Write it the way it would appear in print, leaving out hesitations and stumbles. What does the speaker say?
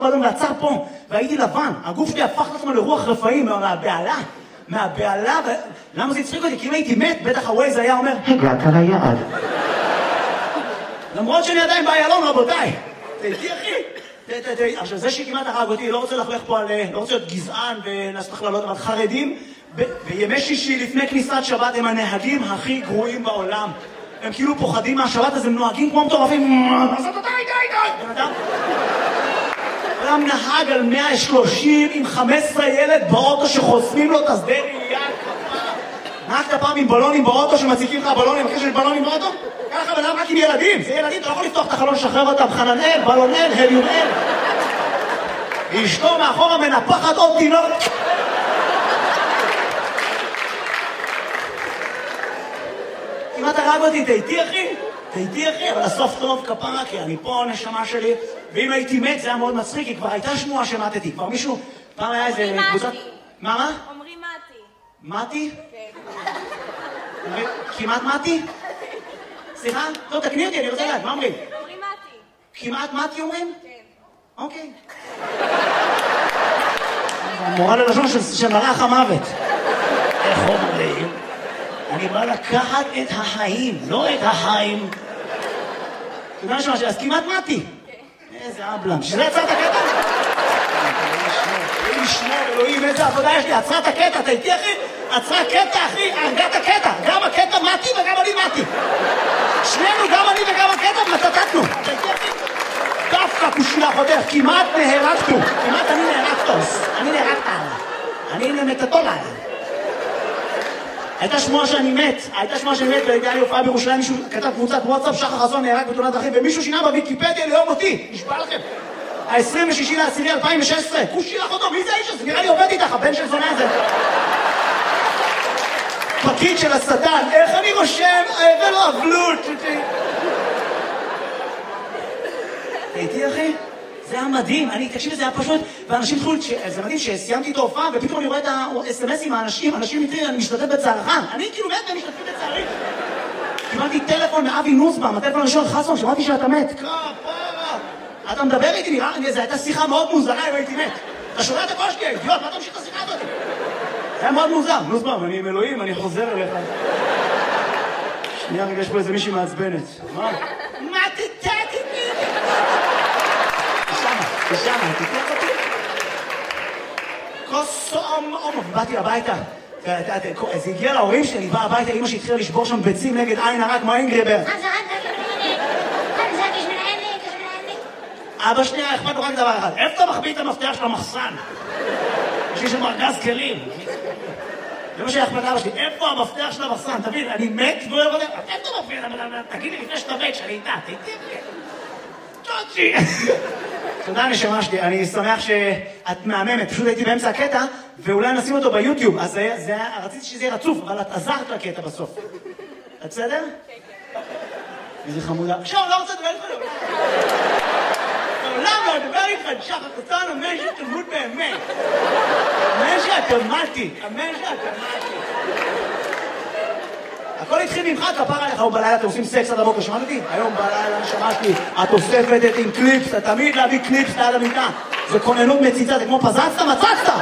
אדום ועצר פה, והייתי לבן. הגוף שלי הפך לעצמו לרוח רפאים מהבעלה, למה זה הצחיק אותי? כי אם הייתי מת, בטח הווייז היה אומר, הגעת ליעד. למרות שאני עדיין באיילון, רבותיי. תהייתי, אחי. עכשיו, זה שכמעט הרג אותי, לא רוצה לחלך פה על, לא רוצה להיות גזען ולעשות הכללות, אבל חרדים, בימי שישי לפני כניסת שבת הם הנהגים הכי גרועים בעולם. הם כאילו פוחדים מהשבת, אז הם נוהגים כמו מטורפים. אז אתה די. אדם נהג על 130 עם 15 ילד באוטו שחוסמים לו את השדה ראייה. נהגת פעם עם בלונים באוטו שמציקים לך בלונים, הקשר של בלונים באוטו? ככה בן אדם רק עם ילדים, זה ילדים, אתה לא יכול לפתוח את החלון, לשחרר אותם, חננאל, בלונאל, הליומאל. אשתו מאחורה מנפחת עוד תינוק. כמעט הרג אותי, תהייתי אחי, אבל הסוף טוב כפרה, כי אני פה נשמה שלי, ואם הייתי מת זה היה מאוד מצחיק, כי כבר הייתה שמועה שמתתי, כבר מישהו, פעם היה איזה קבוצת... מה? אומרים מתי. מתי? כן. כמעט מתי? סליחה? טוב, תקני אותי, אני רוצה לדעת, מה אומרים? אומרים מתי. כמעט מתי אומרים? כן. אוקיי. מורה ללשון של מלאך המוות. איך אומרים? אני בא לקחת את החיים, לא את החיים. אתה יודע משהו, אז כמעט מתי. איזה אבלם, שזה עצרת הקטע? אלוהים ישמור, אלוהים, איזה עבודה יש לי, עצרת הקטע, אתה איתי אחי? עצרה קטע אחי, הרגת הקטע, גם הקטע מתי וגם אני מתי. שנינו, גם אני וגם הקטע, מתתתנו. אתה איתי אחי? דווקא כושילה חותך, כמעט נהרגתו, כמעט אני נהרגתוס, אני נהרגת עליו, אני נמתתו עליו. הייתה שמועה שאני מת, והייתה לי הופעה בירושלים, מישהו כתב קבוצת וואטסאפ, שחר חסון נהרג בתאונת דרכים, ומישהו שינה בוויקיפדיה ליום אותי, נשבע לכם. ה-26/10/2016, כושי לך אותו, מי זה האיש הזה? נראה לי עובד איתך, הבן של זונה הזה. פקיד של השטן, איך אני רושם? ולא אבלות. הייתי אחי? זה היה מדהים, תקשיב, זה היה פשוט, ואנשים התחילו, זה מדהים שסיימתי את ההופעה, ופתאום אני רואה את ה-SMSים מהאנשים, אנשים מתחילים, אני משתתף בצערך, אני כאילו מת והם משתתפים בצערי. קיבלתי טלפון מאבי נוסבאום, הטלפון הראשון, חסון, שמעתי שאתה מת. כפרה. אתה מדבר איתי, נראה לי, זו הייתה שיחה מאוד מוזרה אם הייתי מת. אתה שומע את הכל שלי, אידיוט, מה אתה ממשיך את השיחה הזאת? זה היה מאוד מוזר, נוסבאום, אני עם אלוהים, אני חוזר אליך. שנייה רגע, יש פה איזה מישהי מעצבנת. מה? מה תתתי? תשמע, תתלך אותי. כוסום, באתי הביתה. זה הגיע להורים שלי, בא הביתה, אמא שהתחילה לשבור שם ביצים נגד עין הרק, מה אינגריבר? אבא שנייה, אכפת לו רק דבר אחד. איפה אתה מחביא את המפתח של המחסן? יש לי שם ארגז כלים. זה מה שאכפת לאבא שלי. איפה המפתח של המחסן? תבין, אני מת ולא יודע. איפה אתה מפתח? תגיד לי לפני שאתה מת, שאני איתה. צ'וצ'י. תודה נשמה שלי, אני שמח שאת מהממת, פשוט הייתי באמצע הקטע, ואולי נשים אותו ביוטיוב, אז רציתי שזה יהיה רצוף, אבל את עזרת לקטע בסוף. את בסדר? איזה חמודה. עכשיו, לא רוצה לדבר איתך לעולם. לעולם לא לדבר איתך, שחר חסון, אמן שתמות באמת. אמן שהתמתי. הכל התחיל ממך, כפר עליך, היום בלילה אתם עושים סקס עד הבוקר, שמעת אותי? היום בלילה שמעתי, את אוספת את עם קליפס, אתה תמיד להביא קליפס ליד המיטה. זה כוננות מציצה, זה כמו פזצת, מצצת!